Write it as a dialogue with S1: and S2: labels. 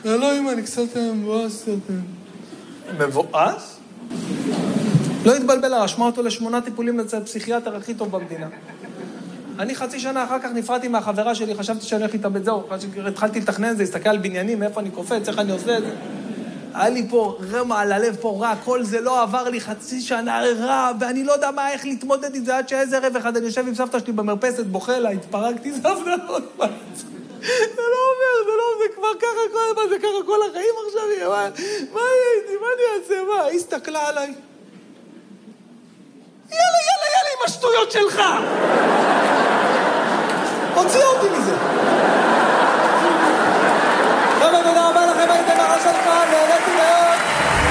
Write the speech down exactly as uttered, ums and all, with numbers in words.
S1: לא, אמא, אני קצת מבואס. מבואס? לא התבלבל, רשמה אותו לשמונה טיפולים לצד פסיכיאטר הכי טוב במדינה. אני חצי שנה אחר כך נפרדתי מהחברה שלי, חשבתי שאני הולך להתאבד, זהו, התחלתי לתכנן את זה, הסתכל על בניינים, מאיפה אני קופץ, איך אני עושה את זה. היה לי פה רמה על הלב, פה רע, כל זה לא עבר לי חצי שנה רע, ואני לא יודע מה, איך להתמודד עם זה, עד שאיזה ערב אחד, אני יושב עם סבתא שלי במרפסת, בוכה לה, התפרקתי, סבתא עוד פעם. זה לא עובר, זה לא, זה כבר ככה כל, מה זה ככה כל החיים עכשיו, מה, מה יהיה איתי, מה אני אעשה, מה? היא הסתכלה עליי. יאללה, יאללה, יאללה, עם השטויות שלך! הוציא אותי מזה.